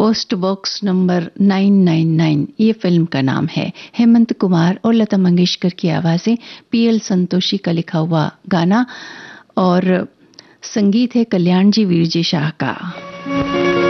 Post box number 999 ये film का नाम है। हेमंत कुमार और लता मंगेशकर की आवाजें, पीएल संतोषी का लिखा हुआ गाना और संगीत है कल्याण जी वीरजी शाह का।